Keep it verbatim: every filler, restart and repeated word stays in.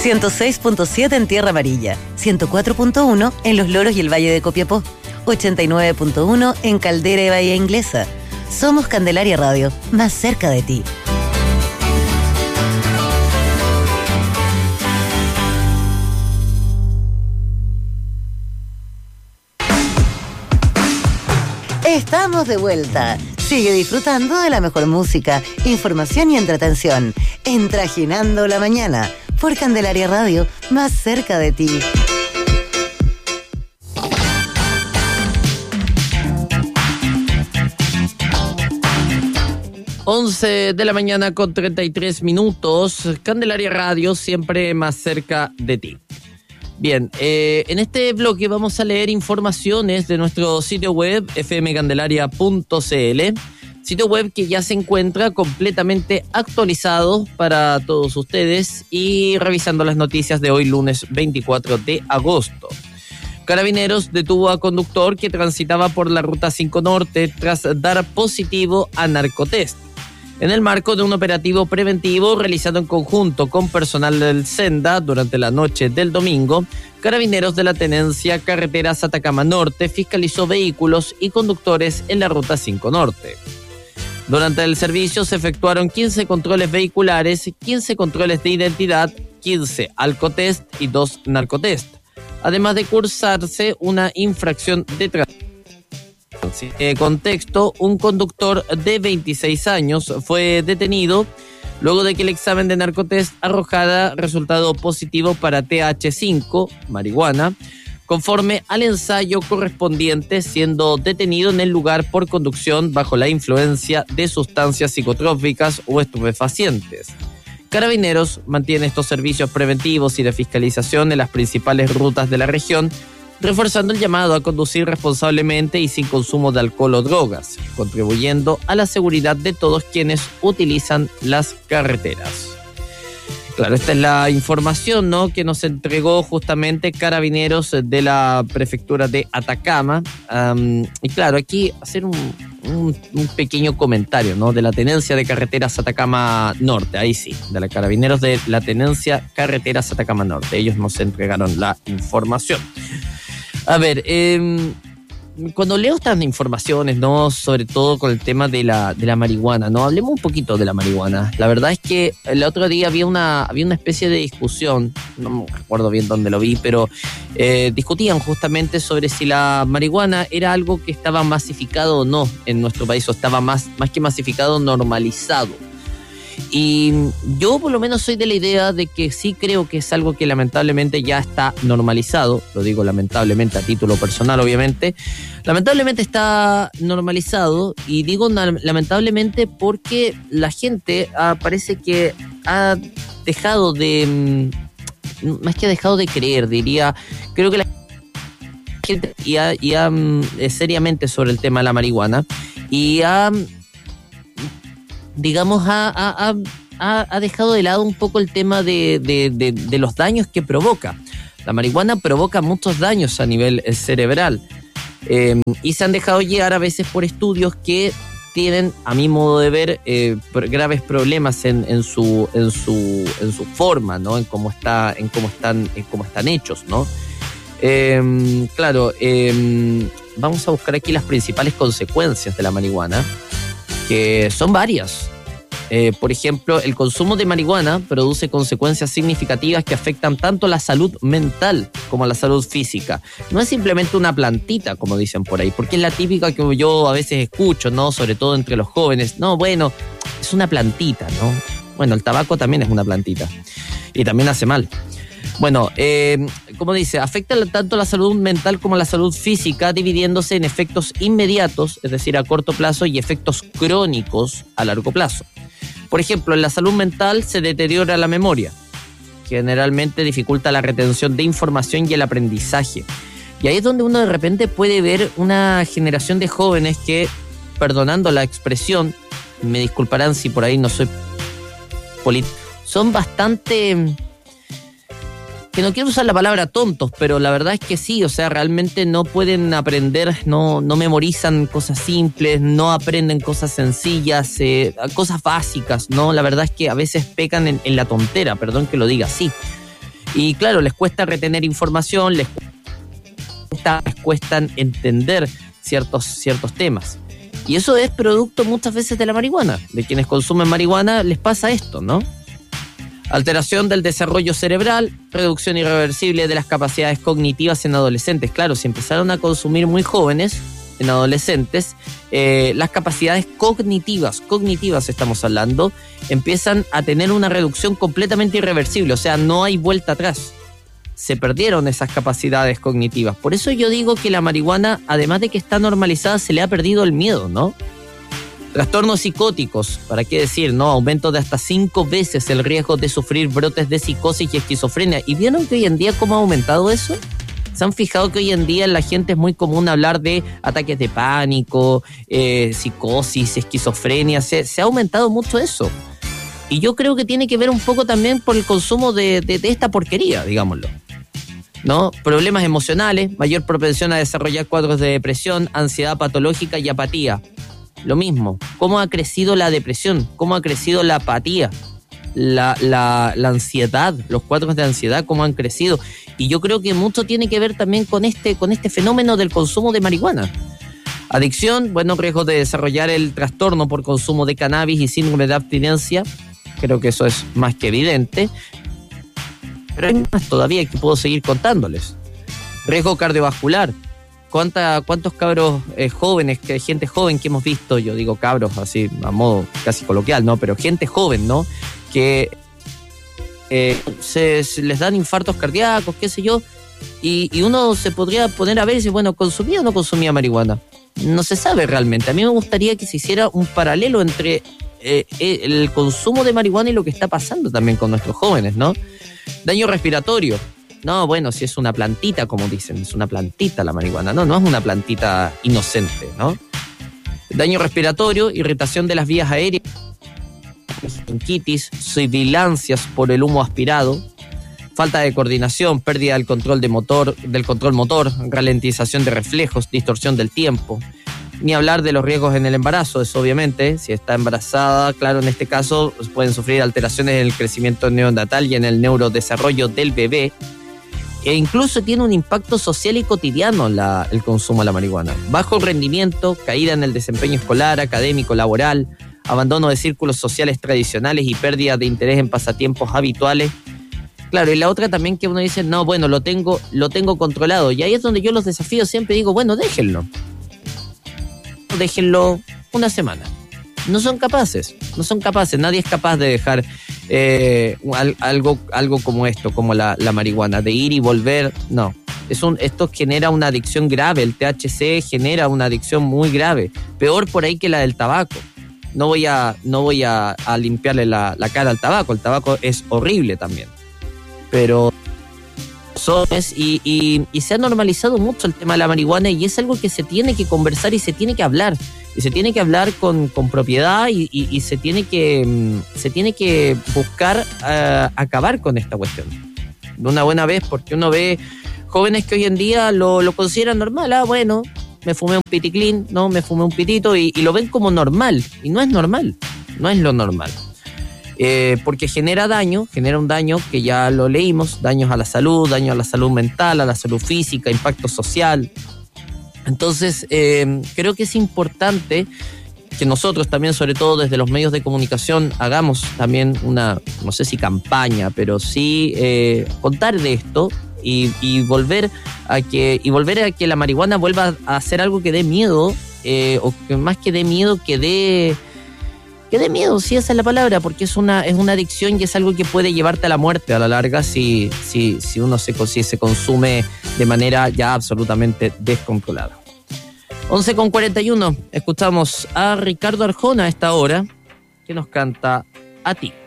ciento seis punto siete en Tierra Amarilla, ciento cuatro punto uno en Los Loros y el Valle de Copiapó, ochenta y nueve punto uno en Caldera y Bahía Inglesa. Somos Candelaria Radio, más cerca de ti. Estamos de vuelta. Sigue disfrutando de la mejor música, información y entretención en Trajinando la Mañana por Candelaria Radio, más cerca de ti. once de la mañana con treinta y tres minutos. Candelaria Radio, siempre más cerca de ti. Bien, eh, en este bloque vamos a leer informaciones de nuestro sitio web f m candelaria punto c l, sitio web que ya se encuentra completamente actualizado para todos ustedes y revisando las noticias de hoy, lunes veinticuatro de agosto. Carabineros detuvo a conductor que transitaba por la Ruta cinco Norte tras dar positivo a narcotest. En el marco de un operativo preventivo realizado en conjunto con personal del Senda durante la noche del domingo, Carabineros de la Tenencia Carreteras Atacama Norte fiscalizó vehículos y conductores en la Ruta cinco Norte. Durante el servicio se efectuaron quince controles vehiculares, quince controles de identidad, quince alcotest y dos narcotest, además de cursarse una infracción de tránsito. Eh, contexto, un conductor de veintiséis años fue detenido luego de que el examen de narcotest arrojara resultado positivo para T H cinco, marihuana, conforme al ensayo correspondiente, siendo detenido en el lugar por conducción bajo la influencia de sustancias psicotrópicas o estupefacientes. Carabineros mantiene estos servicios preventivos y de fiscalización en las principales rutas de la región, reforzando el llamado a conducir responsablemente y sin consumo de alcohol o drogas, contribuyendo a la seguridad de todos quienes utilizan las carreteras. Claro, esta es la información, ¿no?, que nos entregó justamente Carabineros de la prefectura de Atacama. Um, y claro, aquí hacer un, un, un pequeño comentario, ¿no?, de la Tenencia de Carreteras Atacama Norte. Ahí sí, de la Carabineros de la Tenencia Carreteras Atacama Norte. Ellos nos entregaron la información. A ver, eh, cuando leo estas informaciones, ¿no?, sobre todo con el tema de la, de la marihuana, ¿no?, hablemos un poquito de la marihuana. La verdad es que el otro día había una, había una especie de discusión, no me recuerdo bien dónde lo vi, pero eh, discutían justamente sobre si la marihuana era algo que estaba masificado o no en nuestro país, o estaba más, más que masificado, normalizado. Y yo por lo menos soy de la idea de que sí creo que es algo que lamentablemente ya está normalizado, lo digo lamentablemente a título personal obviamente, lamentablemente está normalizado, y digo lamentablemente porque la gente ah, parece que ha dejado de, más que ha dejado de creer, diría, creo que la gente ya, ya seriamente sobre el tema de la marihuana y ha... digamos, ha, ha, ha, ha dejado de lado un poco el tema de, de, de, de los daños que provoca. La marihuana provoca muchos daños a nivel cerebral eh, y se han dejado llegar a veces por estudios que tienen, a mi modo de ver, eh, graves problemas en, en, su, en, su, en su forma, ¿no?, en cómo, está, en cómo, están, en cómo están hechos, ¿no? Eh, claro, eh, vamos a buscar aquí las principales consecuencias de la marihuana, que son varias. Eh, por ejemplo, el consumo de marihuana produce consecuencias significativas que afectan tanto la salud mental como la salud física. No es simplemente una plantita, como dicen por ahí, porque es la típica que yo a veces escucho, ¿no?, sobre todo entre los jóvenes. No, bueno, es una plantita, ¿no? Bueno, el tabaco también es una plantita y también hace mal. Bueno, eh, como dice, afecta tanto la salud mental como la salud física, dividiéndose en efectos inmediatos, es decir, a corto plazo, y efectos crónicos a largo plazo. Por ejemplo, en la salud mental se deteriora la memoria, generalmente dificulta la retención de información y el aprendizaje. Y ahí es donde uno de repente puede ver una generación de jóvenes que, perdonando la expresión, me disculparán si por ahí no soy político, son bastante... que no quiero usar la palabra tontos, pero la verdad es que sí, o sea, realmente no pueden aprender, no, no memorizan cosas simples, no aprenden cosas sencillas, eh, cosas básicas, ¿no? La verdad es que a veces pecan en, en la tontera, perdón que lo diga así. Y claro, les cuesta retener información, les cuesta, les cuesta entender ciertos, ciertos temas. Y eso es producto muchas veces de la marihuana. De quienes consumen marihuana les pasa esto, ¿no? Alteración del desarrollo cerebral, reducción irreversible de las capacidades cognitivas en adolescentes. Claro, si empezaron a consumir muy jóvenes, en adolescentes, eh, las capacidades cognitivas, cognitivas estamos hablando, empiezan a tener una reducción completamente irreversible. O sea, no hay vuelta atrás. Se perdieron esas capacidades cognitivas. Por eso yo digo que la marihuana, además de que está normalizada, se le ha perdido el miedo, ¿no? Trastornos psicóticos, ¿para qué decir? No, aumento de hasta cinco veces el riesgo de sufrir brotes de psicosis y esquizofrenia. ¿Y vieron que hoy en día cómo ha aumentado eso? ¿Se han fijado que hoy en día en la gente es muy común hablar de ataques de pánico, eh, psicosis, esquizofrenia? Se, se ha aumentado mucho eso. Y yo creo que tiene que ver un poco también por el consumo de, de, de esta porquería, digámoslo, ¿no? Problemas emocionales, mayor propensión a desarrollar cuadros de depresión, ansiedad patológica y apatía. Lo mismo, cómo ha crecido la depresión, cómo ha crecido la apatía, la, la, la ansiedad, los cuadros de ansiedad, cómo han crecido. Y yo creo que mucho tiene que ver también con este, con este fenómeno del consumo de marihuana. Adicción, bueno, riesgo de desarrollar el trastorno por consumo de cannabis y síndrome de abstinencia. Creo que eso es más que evidente. Pero hay más todavía que puedo seguir contándoles. Riesgo cardiovascular. ¿Cuánta, ¿Cuántos cabros eh, jóvenes, que gente joven que hemos visto? Yo digo cabros así a modo casi coloquial, ¿no? Pero gente joven, ¿no? Que eh, se, se les dan infartos cardíacos, qué sé yo. Y, y uno se podría poner a ver y decir, bueno, ¿consumía o no consumía marihuana? No se sabe realmente. A mí me gustaría que se hiciera un paralelo entre eh, el consumo de marihuana y lo que está pasando también con nuestros jóvenes, ¿no? Daño respiratorio. No, bueno, si es una plantita, como dicen, es una plantita la marihuana. No, no es una plantita inocente, ¿no? Daño respiratorio, irritación de las vías aéreas, bronquitis, sibilancias por el humo aspirado, falta de coordinación, pérdida del control de motor, del control motor, ralentización de reflejos, distorsión del tiempo. Ni hablar de los riesgos en el embarazo, eso obviamente, si está embarazada, claro, en este caso pueden sufrir alteraciones en el crecimiento neonatal y en el neurodesarrollo del bebé. E incluso tiene un impacto social y cotidiano la, el consumo de la marihuana. Bajo rendimiento, caída en el desempeño escolar, académico, laboral, abandono de círculos sociales tradicionales y pérdida de interés en pasatiempos habituales. Claro, y la otra también que uno dice, no, bueno, lo tengo, lo tengo controlado. Y ahí es donde yo los desafío siempre digo, bueno, déjenlo. Déjenlo una semana. No son capaces, no son capaces. Nadie es capaz de dejar eh, algo, algo como esto, como la, la marihuana, de ir y volver. No, es un, esto genera una adicción grave. El T H C genera una adicción muy grave. Peor por ahí que la del tabaco. No voy a, no voy a, a limpiarle la, la cara al tabaco. El tabaco es horrible también. Pero y, y, y se ha normalizado mucho el tema de la marihuana y es algo que se tiene que conversar y se tiene que hablar. Y se tiene que hablar con, con propiedad y, y, y se tiene que se tiene que buscar uh, acabar con esta cuestión de una buena vez, porque uno ve jóvenes que hoy en día lo, lo consideran normal. Ah, bueno, me fumé un piticlín, no, me fumé un pitito y, y lo ven como normal. Y no es normal, no es lo normal. Eh, porque genera daño, genera un daño que ya lo leímos, daños a la salud, daño a la salud mental, a la salud física, impacto social. Entonces, eh, creo que es importante que nosotros también, sobre todo desde los medios de comunicación, hagamos también una, no sé si campaña, pero sí eh, contar de esto y, y volver a que y volver a que la marihuana vuelva a ser algo que dé miedo, eh, o que más que dé miedo, que dé que dé miedo, sí, esa es la palabra, porque es una es una adicción y es algo que puede llevarte a la muerte a la larga si si si uno se si se consume de manera ya absolutamente descontrolada. once con cuarenta y uno, escuchamos a Ricardo Arjona a esta hora, que nos canta A Ti.